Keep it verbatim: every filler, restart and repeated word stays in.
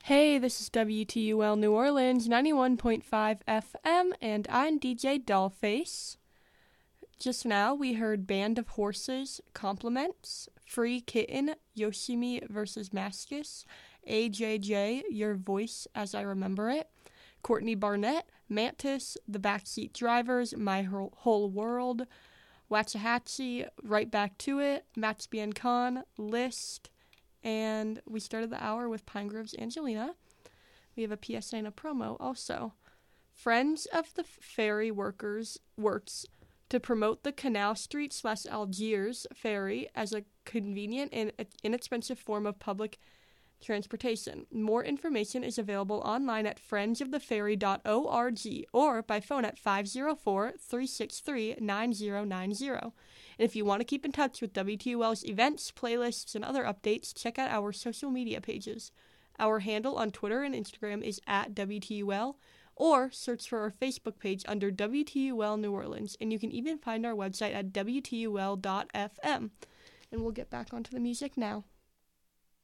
Hey, this is W T U L New Orleans ninety-one point five F M, and I'm D J Dollface. Just now, we heard Band of Horses, Compliments, Free Kitten, Yoshimi versus Maskus, A J J, Your Voice as I Remember It, Courtney Barnett, Mantis, The Backseat Drivers, My Whole Whole World, Waxahachie, Right Back to It, Max Biancon, List, and we started the hour with Pine Grove's Angelina. We have a P S A and a promo also. Friends of the Ferry Workers works to promote the Canal Street slash Algiers ferry as a convenient and inexpensive form of public transportation. More information is available online at friends of the ferry dot org or by phone at five oh four, three six three, nine oh nine oh. And if you want to keep in touch with W T U L's events, playlists, and other updates, check out our social media pages. Our handle on Twitter and Instagram is at W T U L, or search for our Facebook page under W T U L New Orleans, and you can even find our website at W T U L dot F M. And we'll get back onto the music now.